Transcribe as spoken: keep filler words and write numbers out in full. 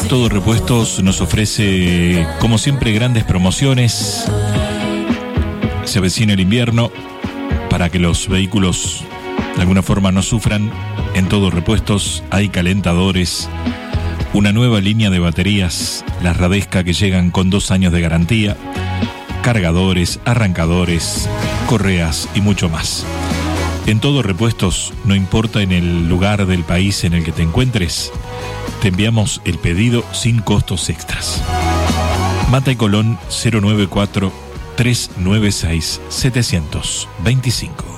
Todo Repuestos nos ofrece, como siempre, grandes promociones. Se avecina el invierno. Para que los vehículos de alguna forma no sufran, en Todo Repuestos hay calentadores, una nueva línea de baterías, las Radesca, que llegan con dos años de garantía, cargadores, arrancadores, correas y mucho más. En Todo Repuestos, no importa en el lugar del país en el que te encuentres, te enviamos el pedido sin costos extras. Mata y Colón cero nueve cuatro, tres nueve seis, siete dos cinco.